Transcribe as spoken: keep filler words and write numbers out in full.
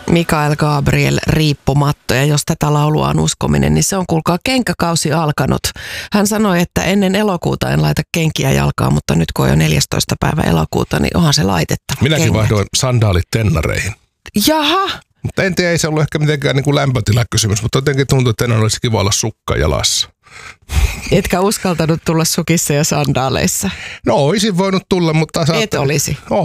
Mikael Gabriel Riippumatto, ja jos tätä laulua on uskominen, niin se on kuulkaa kenkäkausi alkanut. Hän sanoi, että ennen elokuuta en laita kenkiä jalkaan, mutta nyt kun on jo neljästoista päivä elokuuta, niin onhan se laitettava. Minäkin kengät. vaihdoin sandaalit tennareihin. Jaha! Mutta en tiedä, ei se ollut ehkä mitenkään niin kuin lämpötilakysymys, mutta jotenkin tuntuu, että tennareilla olisi kiva olla sukka jalassa. Etkä uskaltanut tulla sukissa ja sandaaleissa? No, olisin voinut tulla, mutta... Et olisi?